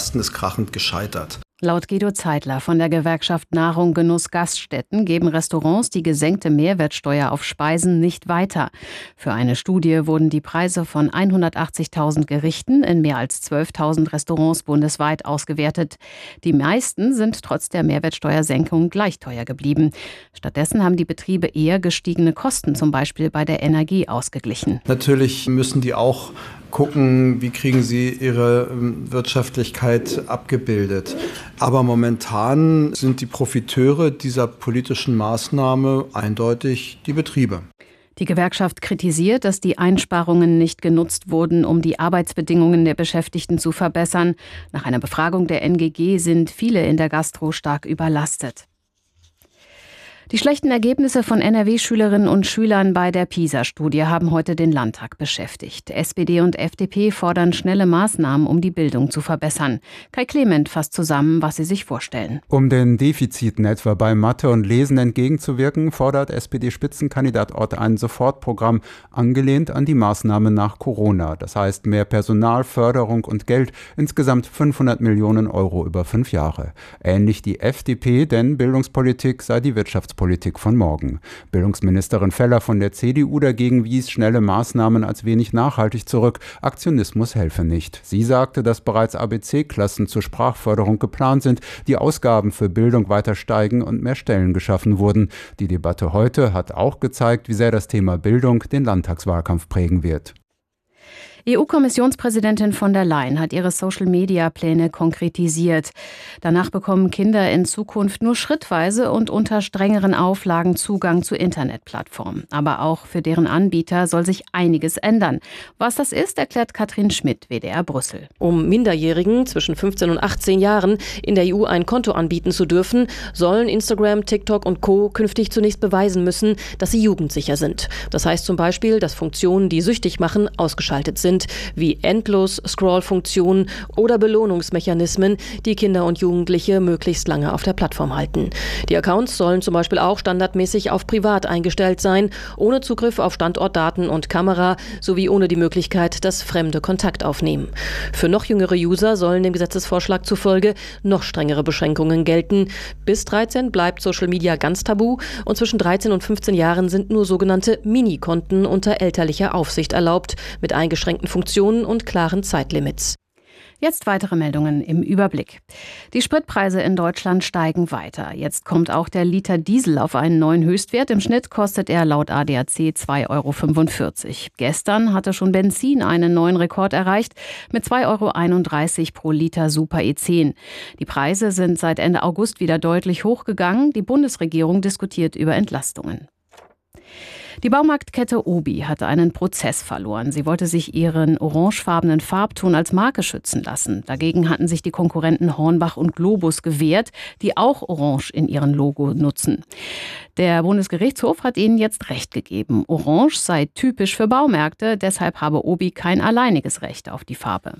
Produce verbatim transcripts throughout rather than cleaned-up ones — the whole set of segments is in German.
ersten ist krachend gescheitert. Laut Guido Zeitler von der Gewerkschaft Nahrung Genuss Gaststätten geben Restaurants die gesenkte Mehrwertsteuer auf Speisen nicht weiter. Für eine Studie wurden die Preise von hundertachtzigtausend Gerichten in mehr als zwölftausend Restaurants bundesweit ausgewertet. Die meisten sind trotz der Mehrwertsteuersenkung gleich teuer geblieben. Stattdessen haben die Betriebe eher gestiegene Kosten, zum Beispiel bei der Energie, ausgeglichen. Natürlich müssen die auch gucken, wie kriegen sie ihre Wirtschaftlichkeit abgebildet. Aber momentan sind die Profiteure dieser politischen Maßnahme eindeutig die Betriebe. Die Gewerkschaft kritisiert, dass die Einsparungen nicht genutzt wurden, um die Arbeitsbedingungen der Beschäftigten zu verbessern. Nach einer Befragung der N G G sind viele in der Gastro stark überlastet. Die schlechten Ergebnisse von N R W-Schülerinnen und Schülern bei der PISA-Studie haben heute den Landtag beschäftigt. S P D und F D P fordern schnelle Maßnahmen, um die Bildung zu verbessern. Kai Clement fasst zusammen, was sie sich vorstellen. Um den Defiziten etwa bei Mathe und Lesen entgegenzuwirken, fordert S P D-Spitzenkandidat Ott ein Sofortprogramm, angelehnt an die Maßnahmen nach Corona. Das heißt mehr Personal, Förderung und Geld, insgesamt fünfhundert Millionen Euro über fünf Jahre. Ähnlich die F D P, denn Bildungspolitik sei die Wirtschaftspolitik Politik von morgen. Bildungsministerin Feller von der C D U dagegen wies schnelle Maßnahmen als wenig nachhaltig zurück. Aktionismus helfe nicht. Sie sagte, dass bereits A B C-Klassen zur Sprachförderung geplant sind, die Ausgaben für Bildung weiter steigen und mehr Stellen geschaffen wurden. Die Debatte heute hat auch gezeigt, wie sehr das Thema Bildung den Landtagswahlkampf prägen wird. E U-Kommissionspräsidentin von der Leyen hat ihre Social-Media-Pläne konkretisiert. Danach bekommen Kinder in Zukunft nur schrittweise und unter strengeren Auflagen Zugang zu Internetplattformen. Aber auch für deren Anbieter soll sich einiges ändern. Was das ist, erklärt Katrin Schmidt, W D R Brüssel. Um Minderjährigen zwischen fünfzehn und achtzehn Jahren in der E U ein Konto anbieten zu dürfen, sollen Instagram, TikTok und Co. künftig zunächst beweisen müssen, dass sie jugendsicher sind. Das heißt zum Beispiel, dass Funktionen, die süchtig machen, ausgeschaltet sind. Sind, wie Endlos-Scroll-Funktionen oder Belohnungsmechanismen, die Kinder und Jugendliche möglichst lange auf der Plattform halten. Die Accounts sollen zum Beispiel auch standardmäßig auf privat eingestellt sein, ohne Zugriff auf Standortdaten und Kamera, sowie ohne die Möglichkeit, dass Fremde Kontakt aufnehmen. Für noch jüngere User sollen dem Gesetzesvorschlag zufolge noch strengere Beschränkungen gelten. Bis dreizehn bleibt Social Media ganz tabu und zwischen dreizehn und fünfzehn Jahren sind nur sogenannte Minikonten unter elterlicher Aufsicht erlaubt, mit eingeschränkten Funktionen und klaren Zeitlimits. Jetzt weitere Meldungen im Überblick. Die Spritpreise in Deutschland steigen weiter. Jetzt kommt auch der Liter Diesel auf einen neuen Höchstwert. Im Schnitt kostet er laut A D A C zwei Euro fünfundvierzig. Gestern hatte schon Benzin einen neuen Rekord erreicht mit zwei Euro einunddreißig pro Liter Super E zehn. Die Preise sind seit Ende August wieder deutlich hochgegangen. Die Bundesregierung diskutiert über Entlastungen. Die Baumarktkette Obi hatte einen Prozess verloren. Sie wollte sich ihren orangefarbenen Farbton als Marke schützen lassen. Dagegen hatten sich die Konkurrenten Hornbach und Globus gewehrt, die auch Orange in ihrem Logo nutzen. Der Bundesgerichtshof hat ihnen jetzt Recht gegeben. Orange sei typisch für Baumärkte, deshalb habe Obi kein alleiniges Recht auf die Farbe.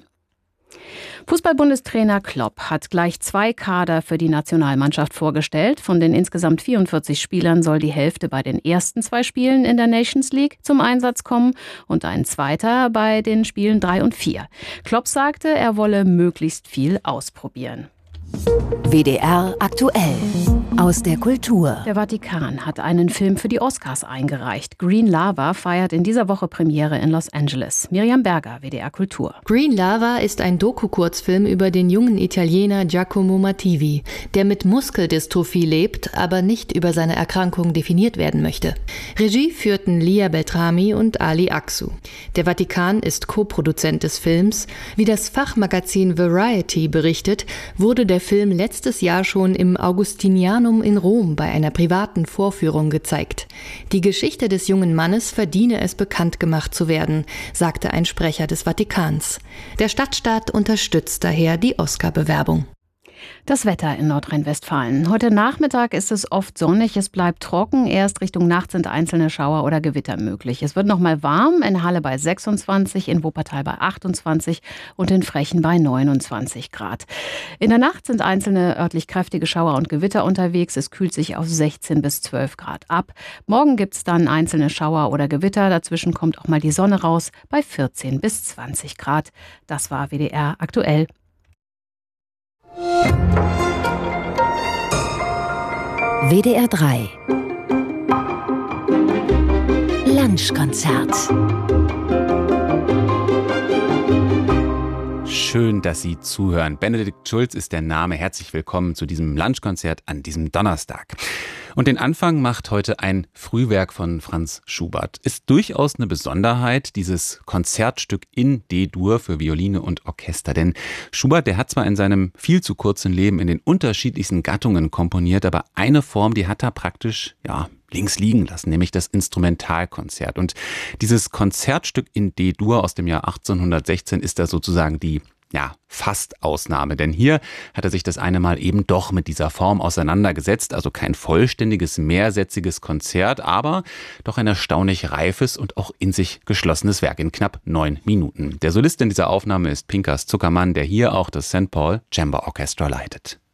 Fußball-Bundestrainer Klopp hat gleich zwei Kader für die Nationalmannschaft vorgestellt. Von den insgesamt vierundvierzig Spielern soll die Hälfte bei den ersten zwei Spielen in der Nations League zum Einsatz kommen und ein zweiter bei den Spielen drei und vier. Klopp sagte, er wolle möglichst viel ausprobieren. W D R aktuell. Aus der Kultur. Der Vatikan hat einen Film für die Oscars eingereicht. Green Lava feiert in dieser Woche Premiere in Los Angeles. Miriam Berger, W D R Kultur. Green Lava ist ein Doku-Kurzfilm über den jungen Italiener Giacomo Mattivi, der mit Muskeldystrophie lebt, aber nicht über seine Erkrankung definiert werden möchte. Regie führten Lia Beltrami und Ali Aksu. Der Vatikan ist Co-Produzent des Films. Wie das Fachmagazin Variety berichtet, wurde der Film letztes Jahr schon im Augustinianum in Rom bei einer privaten Vorführung gezeigt. Die Geschichte des jungen Mannes verdiene es, bekannt gemacht zu werden, sagte ein Sprecher des Vatikans. Der Stadtstaat unterstützt daher die Oscar-Bewerbung. Das Wetter in Nordrhein-Westfalen. Heute Nachmittag ist es oft sonnig, es bleibt trocken. Erst Richtung Nacht sind einzelne Schauer oder Gewitter möglich. Es wird noch mal warm, in Halle bei sechsundzwanzig, in Wuppertal bei achtundzwanzig und in Frechen bei neunundzwanzig Grad. In der Nacht sind einzelne örtlich kräftige Schauer und Gewitter unterwegs. Es kühlt sich auf sechzehn bis zwölf Grad ab. Morgen gibt es dann einzelne Schauer oder Gewitter. Dazwischen kommt auch mal die Sonne raus bei vierzehn bis zwanzig Grad. Das war W D R aktuell. W D R drei Lunchkonzert. Schön, dass Sie zuhören. Benedikt Schulz ist der Name. Herzlich willkommen zu diesem Lunchkonzert an diesem Donnerstag. Und den Anfang macht heute ein Frühwerk von Franz Schubert. Ist durchaus eine Besonderheit, dieses Konzertstück in D-Dur für Violine und Orchester. Denn Schubert, der hat zwar in seinem viel zu kurzen Leben in den unterschiedlichsten Gattungen komponiert, aber eine Form, die hat er praktisch, ja, links liegen lassen, nämlich das Instrumentalkonzert. Und dieses Konzertstück in D-Dur aus dem Jahr achtzehnhundertsechzehn ist da sozusagen die Ja, fast Ausnahme, denn hier hat er sich das eine Mal eben doch mit dieser Form auseinandergesetzt, also kein vollständiges, mehrsätziges Konzert, aber doch ein erstaunlich reifes und auch in sich geschlossenes Werk in knapp neun Minuten. Der Solist in dieser Aufnahme ist Pinkas Zuckermann, der hier auch das Sankt Paul Chamber Orchestra leitet.